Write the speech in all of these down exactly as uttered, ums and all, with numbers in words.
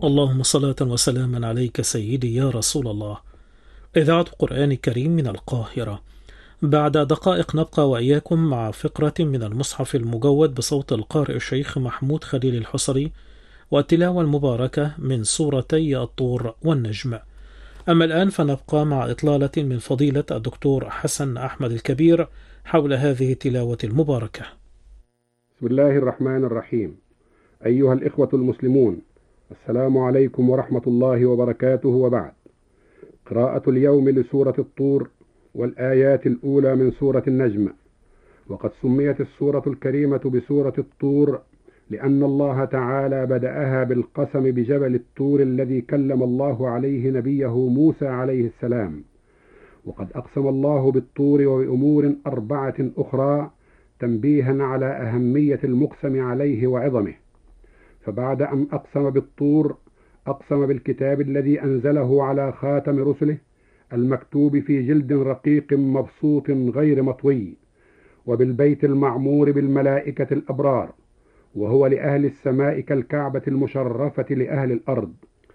اللهم صلاة وسلاما عليك سيدي يا رسول الله. إذاعة قرآن كريم من القاهرة. بعد دقائق نبقى وإياكم مع فقرة من المصحف المجود بصوت القارئ الشيخ محمود خليل الحصري والتلاوة المباركة من سورتي الطور والنجم. أما الآن فنبقى مع إطلالة من فضيلة الدكتور حسن أحمد الكبير حول هذه التلاوة المباركة. بسم الله الرحمن الرحيم. أيها الإخوة المسلمون، السلام عليكم ورحمة الله وبركاته، وبعد. قراءة اليوم لسورة الطور والآيات الأولى من سورة النجم. وقد سميت السورة الكريمة بسورة الطور لأن الله تعالى بدأها بالقسم بجبل الطور الذي كلم الله عليه نبيه موسى عليه السلام. وقد أقسم الله بالطور وبأمور أربعة أخرى تنبيها على أهمية المقسم عليه وعظمه. فبعد أن أقسم بالطور أقسم بالكتاب الذي أنزله على خاتم رسله المكتوب في جلد رقيق مبسوط غير مطوي، وبالبيت المعمور بالملائكة الأبرار، وهو لأهل السماء كالكعبة المشرفة لأهل الأرض،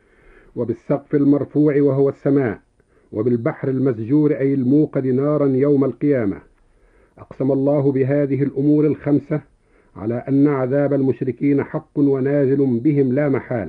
وبالسقف المرفوع وهو السماء، وبالبحر المسجور أي الموقد نارا يوم القيامة. أقسم الله بهذه الأمور الخمسة على أن عذاب المشركين حق ونازل بهم لا محالة.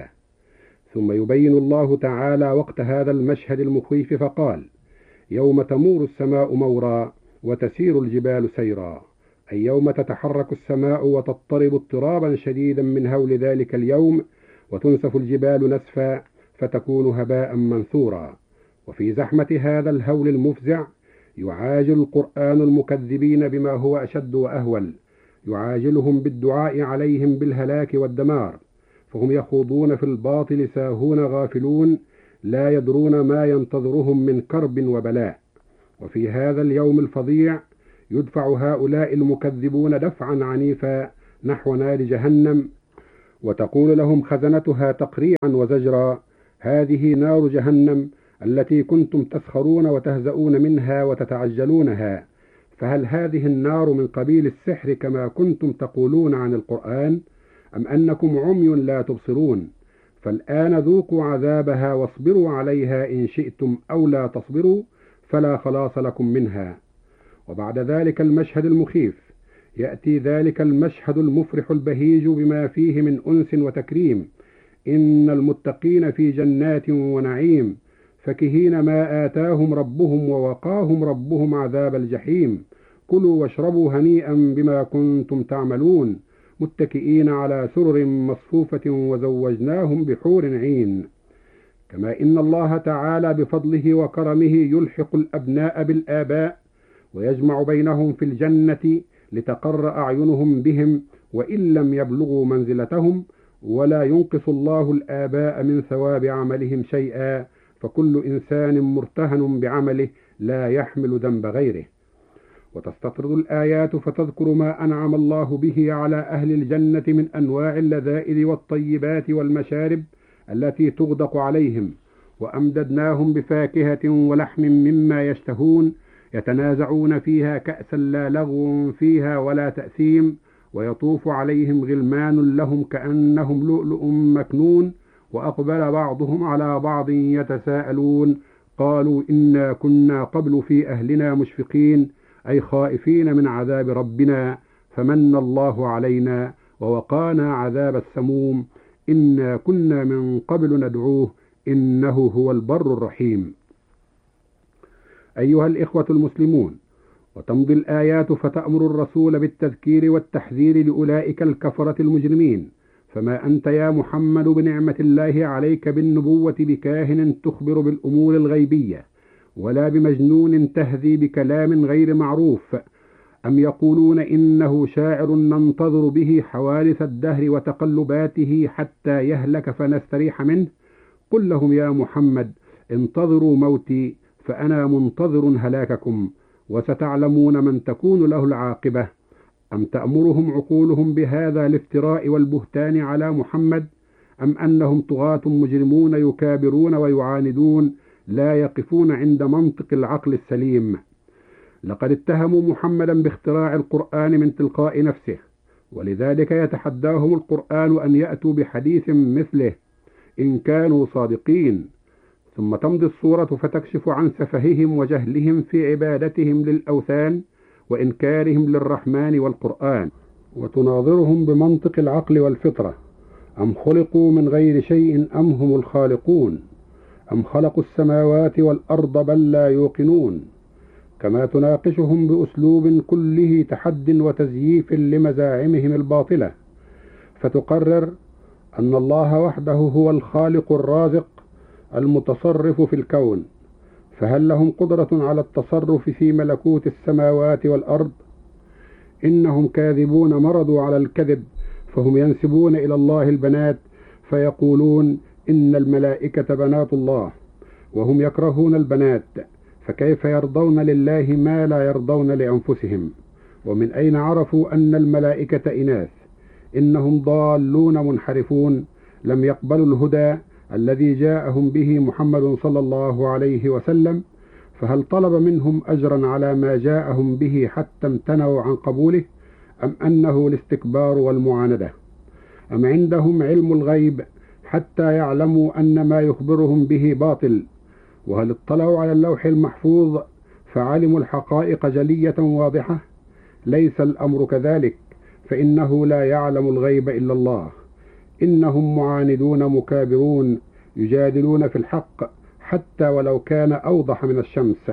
ثم يبين الله تعالى وقت هذا المشهد المخيف فقال: يوم تمور السماء مورا وتسير الجبال سيرا، أي يوم تتحرك السماء وتضطرب اضطرابا شديدا من هول ذلك اليوم، وتنسف الجبال نسفا فتكون هباء منثورا. وفي زحمة هذا الهول المفزع يعاجل القرآن المكذبين بما هو أشد وأهول، يعاجلهم بالدعاء عليهم بالهلاك والدمار، فهم يخوضون في الباطل ساهون غافلون لا يدرون ما ينتظرهم من كرب وبلاء. وفي هذا اليوم الفظيع يدفع هؤلاء المكذبون دفعا عنيفا نحو نار جهنم، وتقول لهم خزنتها تقريعا وزجرا: هذه نار جهنم التي كنتم تسخرون وتهزؤون منها وتتعجلونها، فهل هذه النار من قبيل السحر كما كنتم تقولون عن القرآن، أم أنكم عمي لا تبصرون؟ فالآن ذوقوا عذابها واصبروا عليها إن شئتم، أو لا تصبروا فلا خلاص لكم منها. وبعد ذلك المشهد المخيف يأتي ذلك المشهد المفرح البهيج بما فيه من أنس وتكريم. إن المتقين في جنات ونعيم فكهين ما آتاهم ربهم ووقاهم ربهم عذاب الجحيم. كلوا واشربوا هنيئا بما كنتم تعملون، متكئين على سرر مصفوفة وزوجناهم بحور عين. كما إن الله تعالى بفضله وكرمه يلحق الأبناء بالآباء ويجمع بينهم في الجنة لتقر أعينهم بهم وإن لم يبلغوا منزلتهم، ولا ينقص الله الآباء من ثواب عملهم شيئا، فكل إنسان مرتهن بعمله لا يحمل ذنب غيره. وتستطرد الآيات فتذكر ما أنعم الله به على أهل الجنة من أنواع اللذائذ والطيبات والمشارب التي تغدق عليهم، وأمددناهم بفاكهة ولحم مما يشتهون، يتنازعون فيها كأسا لا لغو فيها ولا تأثيم، ويطوف عليهم غلمان لهم كأنهم لؤلؤ مكنون، وأقبل بعضهم على بعض يتساءلون قالوا إنا كنا قبل في أهلنا مشفقين، أي خائفين من عذاب ربنا، فمن الله علينا ووقانا عذاب السموم، إنا كنا من قبل ندعوه إنه هو البر الرحيم. أيها الإخوة المسلمون، وتمضي الآيات فتأمر الرسول بالتذكير والتحذير لأولئك الكفرة المجرمين. فما أنت يا محمد بنعمة الله عليك بالنبوة بكاهن تخبر بالأمور الغيبية، ولا بمجنون تهذي بكلام غير معروف. أم يقولون إنه شاعر ننتظر به حوادث الدهر وتقلباته حتى يهلك فنستريح منه؟ قل لهم يا محمد: انتظروا موتي فأنا منتظر هلاككم، وستعلمون من تكون له العاقبة. أم تأمرهم عقولهم بهذا الافتراء والبهتان على محمد، أم أنهم طغاة مجرمون يكابرون ويعاندون لا يقفون عند منطق العقل السليم؟ لقد اتهموا محمدا باختراع القرآن من تلقاء نفسه، ولذلك يتحداهم القرآن أن يأتوا بحديث مثله إن كانوا صادقين. ثم تمضي السورة فتكشف عن سفههم وجهلهم في عبادتهم للأوثان وإنكارهم للرحمن والقرآن، وتناظرهم بمنطق العقل والفطرة: أم خلقوا من غير شيء أم هم الخالقون، أم خلقوا السماوات والأرض بل لا يوقنون. كما تناقشهم بأسلوب كله تحد وتزييف لمزاعمهم الباطلة، فتقرر أن الله وحده هو الخالق الرازق المتصرف في الكون، فهل لهم قدرة على التصرف في ملكوت السماوات والأرض؟ إنهم كاذبون مرضوا على الكذب، فهم ينسبون إلى الله البنات فيقولون إن الملائكة بنات الله، وهم يكرهون البنات، فكيف يرضون لله ما لا يرضون لأنفسهم؟ ومن أين عرفوا أن الملائكة إناث؟ إنهم ضالون منحرفون، لم يقبلوا الهدى الذي جاءهم به محمد صلى الله عليه وسلم، فهل طلب منهم أجرا على ما جاءهم به حتى امتنعوا عن قبوله، أم أنه الاستكبار والمعاندة؟ أم عندهم علم الغيب حتى يعلموا أن ما يخبرهم به باطل؟ وهل اطلعوا على اللوح المحفوظ فعلموا الحقائق جلية واضحة؟ ليس الأمر كذلك، فإنه لا يعلم الغيب إلا الله. إنهم معاندون مكابرون يجادلون في الحق حتى ولو كان أوضح من الشمس.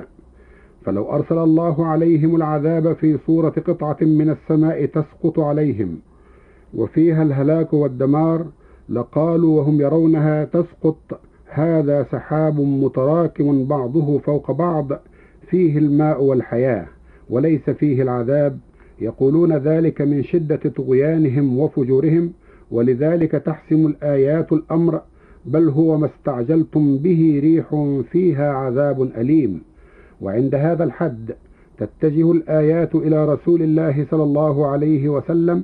فلو أرسل الله عليهم العذاب في صورة قطعة من السماء تسقط عليهم وفيها الهلاك والدمار لقالوا وهم يرونها تسقط: هذا سحاب متراكم بعضه فوق بعض فيه الماء والحياة وليس فيه العذاب. يقولون ذلك من شدة طغيانهم وفجورهم، ولذلك تحسم الآيات الأمر: بل هو ما استعجلتم به ريح فيها عذاب أليم. وعند هذا الحد تتجه الآيات إلى رسول الله صلى الله عليه وسلم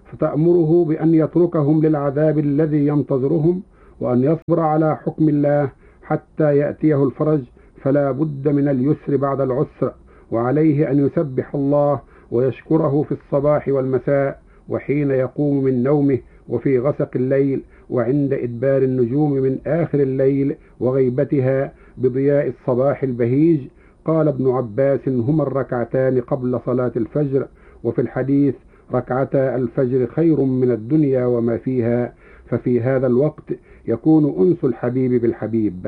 فتأمره بأن يتركهم للعذاب الذي ينتظرهم، وأن يصبر على حكم الله حتى يأتيه الفرج، فلا بد من اليسر بعد العسر، وعليه أن يسبح الله ويشكره في الصباح والمساء، وحين يقوم من نومه، وفي غسق الليل، وعند إدبار النجوم من آخر الليل وغيبتها بضياء الصباح البهيج. قال ابن عباس: هما الركعتان قبل صلاة الفجر. وفي الحديث: ركعتا الفجر خير من الدنيا وما فيها. ففي هذا الوقت يكون أنس الحبيب بالحبيب.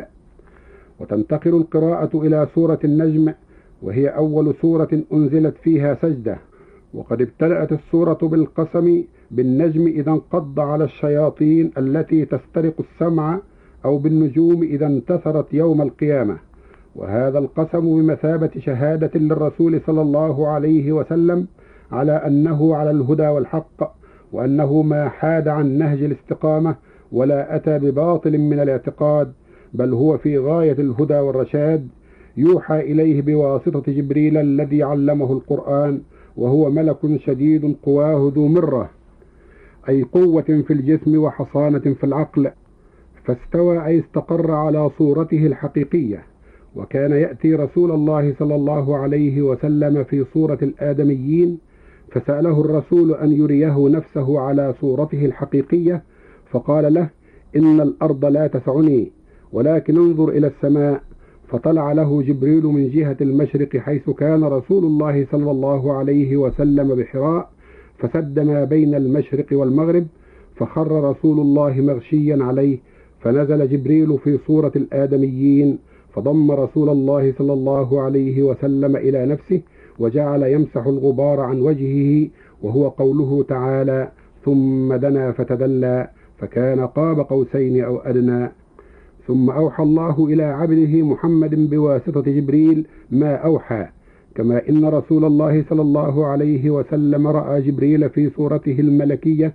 وتنتقل القراءة إلى سورة النجم، وهي أول سورة أنزلت فيها سجدة. وقد ابتدأت السورة بالقسم بالنجم إذا انقض على الشياطين التي تسترق السمع، أو بالنجوم إذا انتثرت يوم القيامة. وهذا القسم بمثابة شهادة للرسول صلى الله عليه وسلم على أنه على الهدى والحق، وأنه ما حاد عن نهج الاستقامة ولا أتى بباطل من الاعتقاد، بل هو في غاية الهدى والرشاد. يوحى إليه بواسطة جبريل الذي علمه القرآن، وهو ملك شديد قواه ذو مرة، أي قوة في الجسم وحصانة في العقل، فاستوى أي استقر على صورته الحقيقية. وكان يأتي رسول الله صلى الله عليه وسلم في صورة الآدميين، فسأله الرسول أن يريه نفسه على صورته الحقيقية، فقال له: إن الأرض لا تسعني، ولكن انظر إلى السماء. فطلع له جبريل من جهة المشرق حيث كان رسول الله صلى الله عليه وسلم بحراء، فسد ما بين المشرق والمغرب، فخر رسول الله مغشيا عليه، فنزل جبريل في صورة الآدميين، فضم رسول الله صلى الله عليه وسلم إلى نفسه، وجعل يمسح الغبار عن وجهه، وهو قوله تعالى: ثم دنا فتدلى فكان قاب قوسين أو أدنى. ثم أوحى الله إلى عبده محمد بواسطة جبريل ما أوحى، كما إن رسول الله صلى الله عليه وسلم رأى جبريل في صورته الملكية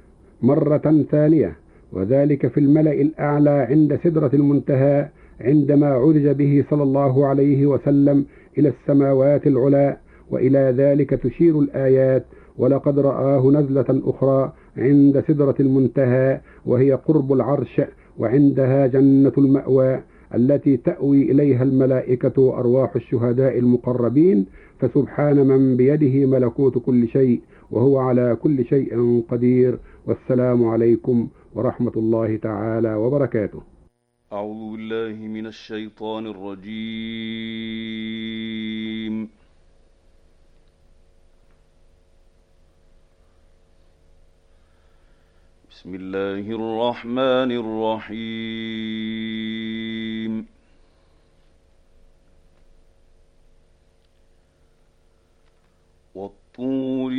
مرة ثانية، وذلك في الملأ الأعلى عند سدرة المنتهى، عندما عرج به صلى الله عليه وسلم إلى السماوات العلى. وإلى ذلك تشير الآيات: ولقد رآه نزلة أخرى عند سدرة المنتهى وهي قرب العرش، وعندها جنة المأوى التي تأوي إليها الملائكة وأرواح الشهداء المقربين. فسبحان من بيده ملكوت كل شيء وهو على كل شيء قدير. والسلام عليكم ورحمة الله تعالى وبركاته. أعوذ بالله من الشيطان الرجيم. بسم الله الرحمن الرحيم.